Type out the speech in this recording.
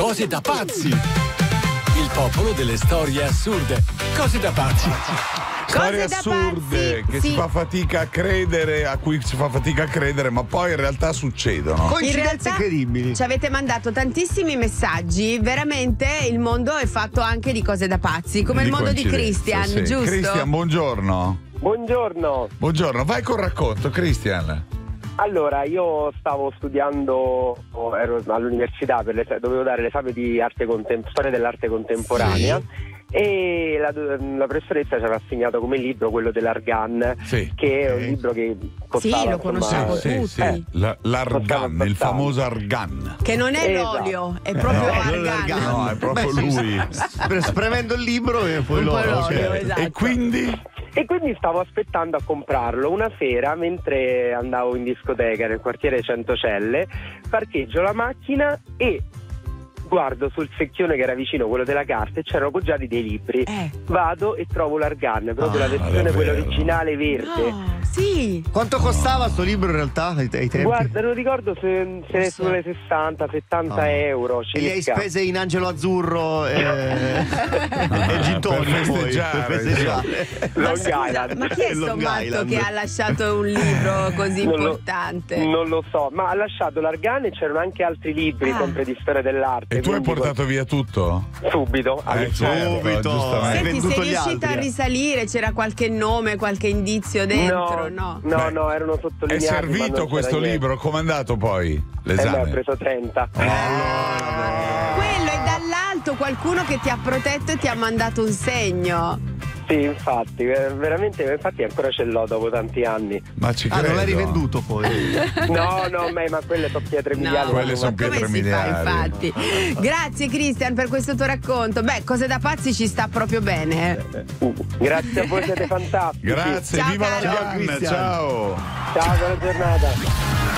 Cose da pazzi. Il popolo delle storie assurde. Cose da pazzi. Storie Cose da assurde pazzi, che sì. si fa fatica a credere, a cui si fa fatica a credere, ma poi in realtà succedono. In Coincidenze realtà incredibili. ci avete mandato tantissimi messaggi. Veramente il mondo è fatto anche di cose da pazzi, come il mondo di coincidenze, Christian, sì. giusto? Christian, buongiorno. Buongiorno. Buongiorno, vai col racconto, Christian. Allora, io stavo studiando, ero all'università, dovevo dare l'esame di storia dell'arte contemporanea. E la professoressa ci aveva assegnato come libro quello dell'Argan, Sì. che è un libro che costava, Sì, lo conosciamo tutti. L'Argan, il famoso Argan. Che non è Esatto. l'olio, è proprio argan. No, è proprio lui. Spremendo il libro e poi Un po' l'olio. l'olio, ok. esatto. E quindi? E quindi stavo aspettando a comprarlo. Una sera, mentre andavo in discoteca nel quartiere Centocelle, parcheggio la macchina e guardo sul secchione che era vicino, quello della carta, e c'erano poggiati dei libri. Vado e trovo l'Argan, proprio la versione, davvero? quella originale verde. No, sì. Quanto costava sto libro in realtà ai tempi? Guarda, non ricordo se sulle 60-70 euro E li hai circa. spese in angelo azzurro e gin per tonic poi, festeggiare, per festeggiare. Long Scusa, Island. ma chi è sto Long matto Island. che ha lasciato un libro così Non lo- importante? Non lo so, ma ha lasciato l'Argan e c'erano anche altri libri, Ah. sempre di storia dell'arte. E tu hai quindi portato via tutto? subito. Certo, Subito. giustamente. Senti, venduto sei gli riuscita altri, a risalire? C'era qualche nome, qualche indizio dentro? No. Beh, no, erano È sottolineati. ma servito non questo c'era niente. libro? Com'è andato poi Beh, ho l'esame? preso 30. Quello è dall'alto qualcuno che ti ha protetto e ti ha mandato un segno. Sì, infatti, veramente, infatti ancora ce l'ho dopo tanti anni. Ma ci Ah, credo. non l'hai rivenduto poi? No, ma quelle sono pietre miliari. quelle ma sono come pietre si fa, miliari. infatti? Grazie Christian per questo tuo racconto. Beh, cose da pazzi ci sta proprio bene. Grazie a voi, siete fantastici. Grazie, Ciao, viva caro. l'Argan, Christian. ciao. Ciao, buona giornata.